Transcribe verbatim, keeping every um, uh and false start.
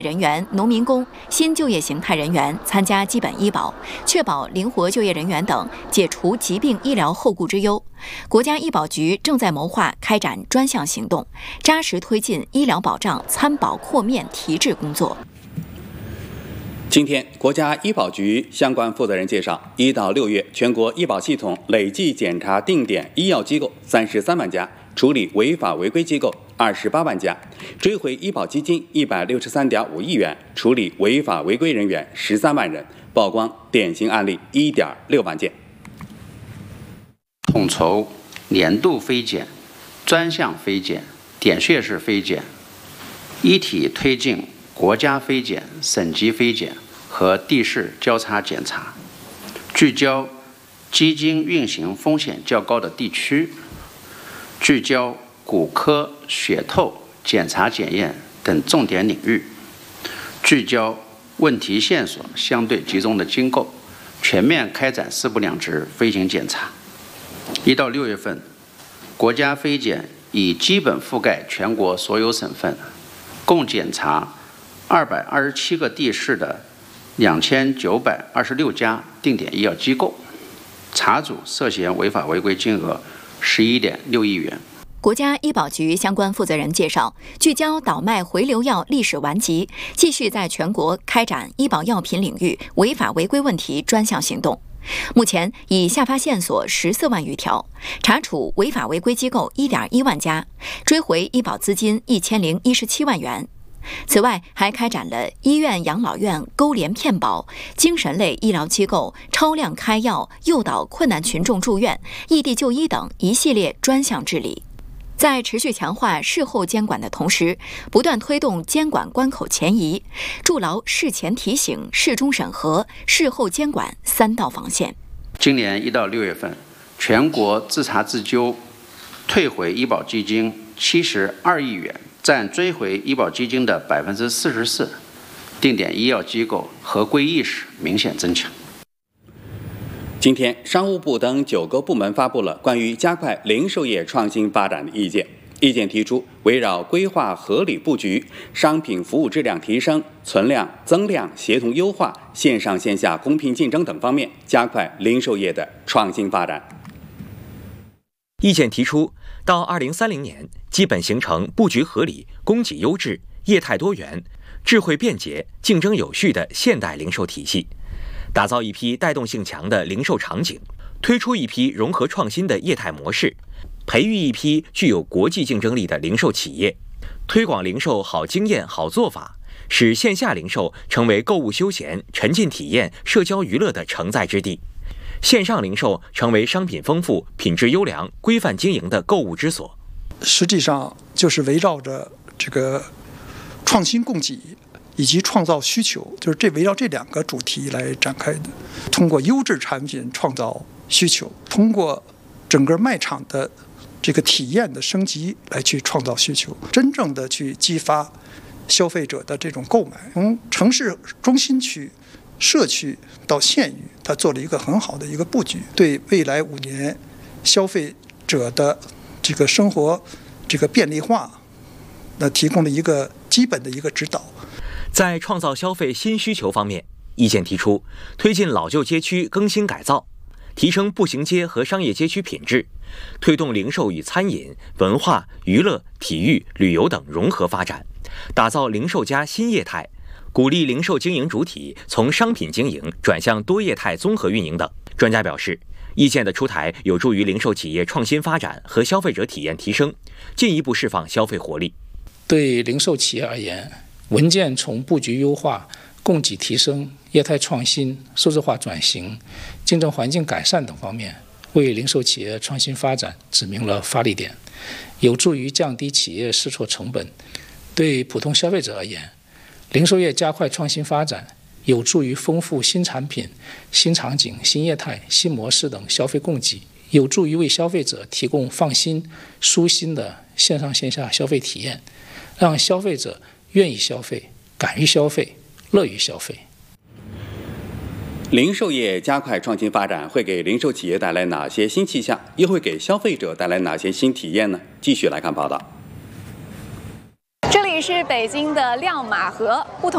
人员、农民工、新就业形态人员参加基本医保，确保灵活就业人员等解除疾病医疗后顾之忧。国家医保局正在谋划开展专项行动，扎实推进医疗保障参保扩面提质工作。 今天，国家医保局相关负责人介绍，一到六月，全国医保系统累计检查定点医药机构三十三万家，处理违法违规机构二十八万家，追回医保基金一百六十三点五亿元，处理违法违规人员十三万人，曝光典型案例一点六万件。 统筹年度非检、专项非检、点穴式非检，一体推进国家非检、省级非检和地市交叉检查，聚焦基金运行风险较高的地区，聚焦骨科、血透检查检验等重点领域，聚焦问题线索相对集中的机构，全面开展四不两直飞行检查。一到六月份，国家非检已基本覆盖全国所有省份，共检查二百二十七个地市的两千九百二十六家定点医药机构，查处涉嫌违法违规金额十一点六亿元。 国家医保局相关负责人介绍，聚焦倒卖回流药历史顽疾，继续在全国开展医保药品领域违法违规问题专项行动。目前已下发线索十四万余条，查处违法违规机构一点一万家，追回医保资金一千零一十七万元。此外，还开展了医院、养老院勾连骗保、精神类医疗机构超量开药、诱导困难群众住院、异地就医等一系列专项治理。在持续强化事后监管的同时，不断推动监管关口前移，筑牢事前提醒、事中审核、事后监管三道防线。 今年一到六月份，全国自查自纠退回医保基金七十二亿元，占追回医保基金的百分之四十四。定点医药机构合规意识明显增强。 今天，商务部等九个部门发布了关于加快零售业创新发展的意见。意见提出，围绕规划合理布局、商品服务质量提升、存量增量协同优化、线上线下公平竞争等方面，加快零售业的创新发展。 意见提出，到二零三零年，基本形成布局合理、供给优质、业态多元、智慧便捷、竞争有序的现代零售体系。打造一批带动性强的零售场景，推出一批融合创新的业态模式，培育一批具有国际竞争力的零售企业，推广零售好经验、好做法，使线下零售成为购物休闲、沉浸体验、社交娱乐的承载之地，线上零售成为商品丰富、品质优良、规范经营的购物之所。 实际上就是围绕着这个创新供给以及创造需求，就是这围绕这两个主题来展开的。通过优质产品创造需求，通过整个卖场的这个体验的升级来去创造需求，真正的去激发消费者的这种购买。从城市中心区、社区到县域，它做了一个很好的一个布局，对未来五年消费者的这个生活这个便利化，那提供了一个基本的一个指导。 在创造消费新需求方面，意见提出推进老旧街区更新改造，提升步行街和商业街区品质，推动零售与餐饮、文化、娱乐、体育、旅游等融合发展，打造零售加新业态，鼓励零售经营主体从商品经营转向多业态综合运营等。专家表示，意见的出台有助于零售企业创新发展和消费者体验提升，进一步释放消费活力。 对零售企业而言，文件从布局优化、供给提升、业态创新、数字化转型、竞争环境改善等方面，为零售企业创新发展指明了发力点，有助于降低企业试错成本。对普通消费者而言，零售业加快创新发展，有助于丰富新产品、新场景、新业态、新模式等消费供给，有助于为消费者提供放心、舒心的线上线下消费体验，让消费者愿意消费、敢于消费、乐于消费。 零售业加快创新发展会给零售企业带来哪些新气象，又会给消费者带来哪些新体验呢？继续来看报道。 这里是北京的亮马河，不同